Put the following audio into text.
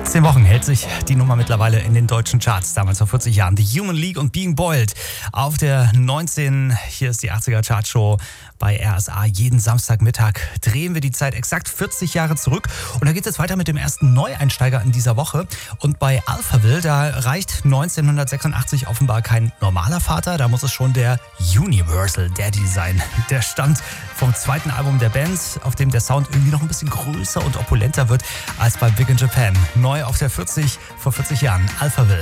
16 Wochen hält sich die Nummer mittlerweile in den deutschen Charts, damals vor 40 Jahren. The Human League und Being Boiled auf der 19. Hier ist die 80er Chartshow bei RSA. Jeden Samstagmittag drehen wir die Zeit exakt 40 Jahre zurück. Und da geht es jetzt weiter mit dem ersten Neueinsteiger in dieser Woche. Und bei Alphaville, da reicht 1986 offenbar kein normaler Vater. Da muss es schon der Universal Daddy sein. Der stammt vom zweiten Album der Band, auf dem der Sound irgendwie noch ein bisschen größer und opulenter wird als bei Big in Japan. Neu auf der 40 vor 40 Jahren. Alphaville.